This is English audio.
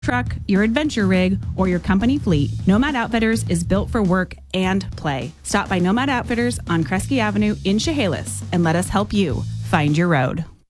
truck, your adventure rig, or your company fleet, Nomad Outfitters is built for work and play. Stop by Nomad Outfitters on Kresge Avenue in Chehalis and let us help you find your road.